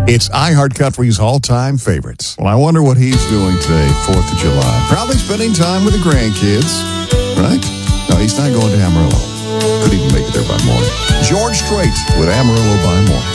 It's iHeart Country's all-time favorites. Well, I wonder what he's doing today, 4th of July. Probably spending time with the grandkids, right? No, he's not going to Amarillo. Could even make it there by morning. George Strait with Amarillo by morning.